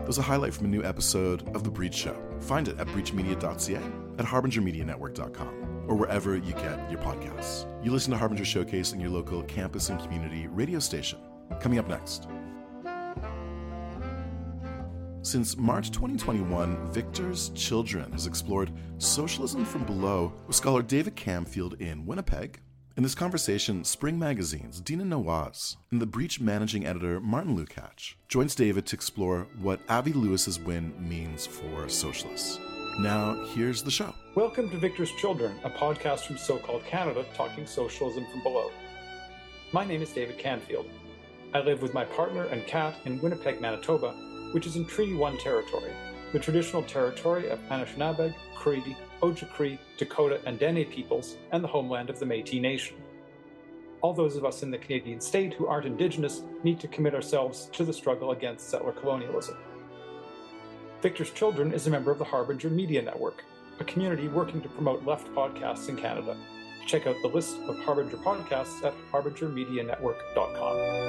was a highlight from a new episode of The Breach Show. Find it at breachmedia.ca, at harbingermedianetwork.com, or wherever you get your podcasts. You listen to Harbinger Showcase in your local campus and community radio station. Coming up next. Since March 2021, Victor's Children has explored socialism from below with scholar David Camfield in Winnipeg. In this conversation, Spring Magazine's Dina Nawaz and The Breach managing editor Martin Lukács joins David to explore what Avi Lewis's win means for socialists. Now, here's the show. Welcome to Victor's Children, a podcast from so-called Canada talking socialism from below. My name is David Camfield. I live with my partner and cat in Winnipeg, Manitoba, which is in Treaty 1 territory, the traditional territory of Anishinaabe, Cree, Ojibwe, Dakota, and Dene peoples, and the homeland of the Métis Nation. All those of us in the Canadian state who aren't Indigenous need to commit ourselves to the struggle against settler colonialism. Victor's Children is a member of the Harbinger Media Network, a community working to promote left podcasts in Canada. Check out the list of Harbinger podcasts at harbingermedianetwork.com.